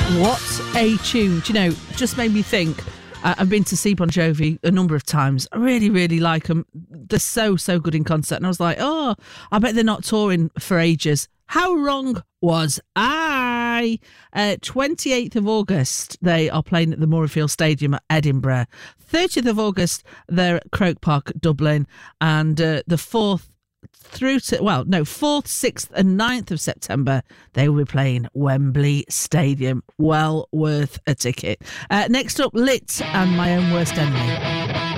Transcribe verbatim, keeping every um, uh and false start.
What a tune. Do you know, just made me think. Uh, I've been to see Bon Jovi a number of times. I really, really like them. They're so, so good in concert. And I was like, oh, I bet they're not touring for ages. How wrong was I? Uh, twenty-eighth of August, they are playing at the Murrayfield Stadium at Edinburgh. thirtieth of August, they're at Croke Park, Dublin. And uh, the fourth through to, well, no, fourth, sixth and ninth of September, they will be playing Wembley Stadium. Well worth a ticket. Uh, next up, Lit and My Own Worst Enemy.